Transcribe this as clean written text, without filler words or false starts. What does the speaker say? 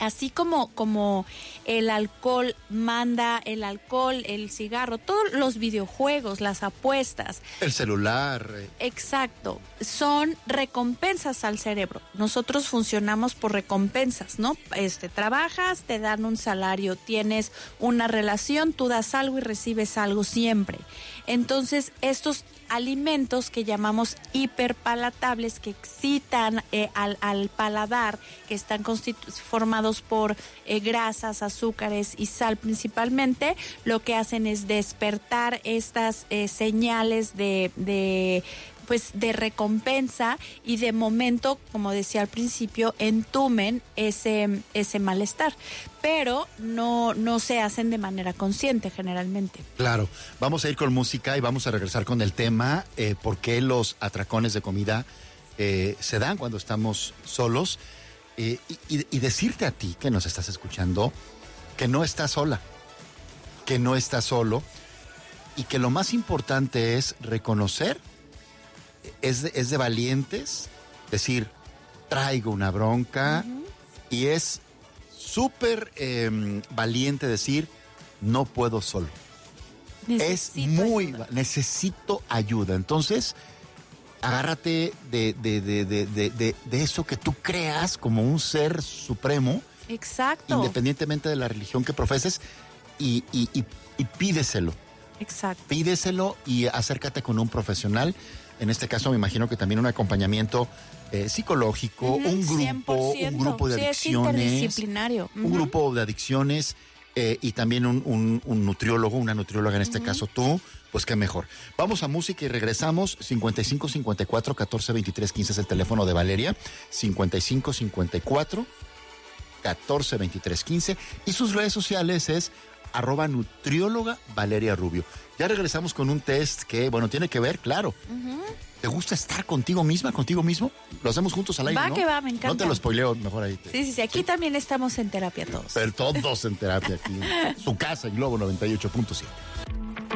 Así como el alcohol manda, el alcohol, el cigarro, todos los videojuegos, las apuestas. El celular. Exacto, son recompensas al cerebro. Nosotros funcionamos por recompensas, ¿no? Trabajas, te dan un salario, tienes una relación, tú das algo y recibes algo siempre. Entonces, estos alimentos que llamamos hiperpalatables, que excitan al paladar, que están formados por grasas, azúcares y sal principalmente, lo que hacen es despertar estas señales de recompensa, y de momento, como decía al principio, entumen ese malestar, pero no se hacen de manera consciente generalmente. Claro, vamos a ir con música y vamos a regresar con el tema por qué los atracones de comida se dan cuando estamos solos, y decirte a ti que nos estás escuchando que no estás sola, que no estás solo, y que lo más importante es reconocer. Es de valientes decir, traigo una bronca, y es súper valiente decir, no puedo solo. Necesito ayuda. Entonces, agárrate de eso que tú creas como un ser supremo. Exacto. Independientemente de la religión que profeses, y pídeselo. Exacto. Pídeselo y acércate con un profesional. En este caso, me imagino que también un acompañamiento psicológico, un grupo de adicciones. Es interdisciplinario. Un grupo de adicciones, y también un nutriólogo, una nutrióloga, en este caso tú, pues qué mejor. Vamos a música y regresamos. 55 54 14 23 15 es el teléfono de Valeria. 55 54 14 23 15. Y sus redes sociales es @nutrióloga Valeria Rubio. Ya regresamos con un test que, tiene que ver, claro. ¿Te gusta estar contigo misma, contigo mismo? Lo hacemos juntos al aire, ¿no? Va que va, me encanta. No te lo spoileo, mejor ahí. Sí. Aquí también estamos en terapia todos. Pero todos en terapia aquí. Su casa en Globo 98.7.